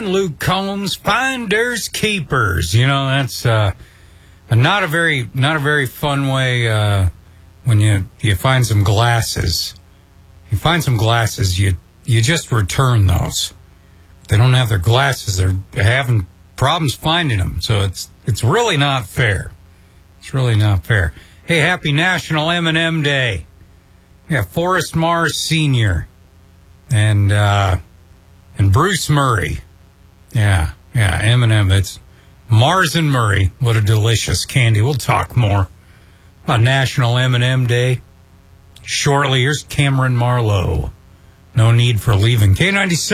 morning, Luke Combs. Finders keepers. You know, that's not a very fun way when you find some glasses. You find some glasses, you just return those. They don't have their glasses. They're having problems finding them. So it's really not fair. It's really not fair. Hey, happy National M&M Day. Yeah, Forrest Mars Sr. and Bruce Murray. Yeah, M&M. It's Mars and Murray. What a delicious candy. We'll talk more about National M&M Day shortly. Here's Cameron Marlowe. No need for leaving. K97.